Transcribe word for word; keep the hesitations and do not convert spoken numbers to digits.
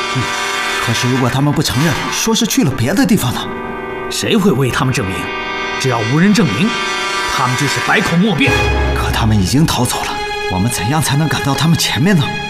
嗯，可是如果他们不承认，说是去了别的地方呢？ 谁会为他们证明？只要无人证明，他们就是百口莫辩。 可他们已经逃走了，我们怎样才能赶到他们前面呢？